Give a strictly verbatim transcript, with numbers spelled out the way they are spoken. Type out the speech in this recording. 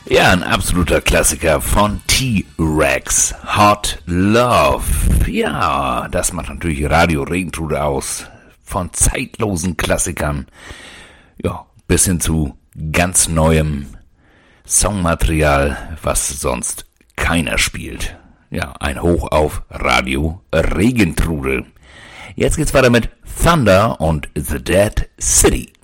Ja, ein absoluter Klassiker von T-Rex, Hot Love. Ja, das macht natürlich Radio Regentrude aus. Von zeitlosen Klassikern, ja, bis hin zu ganz neuem Songmaterial, was sonst keiner spielt. Ja, ein Hoch auf Radio Regentrude. Jetzt geht's weiter mit Thunder und The Dead City.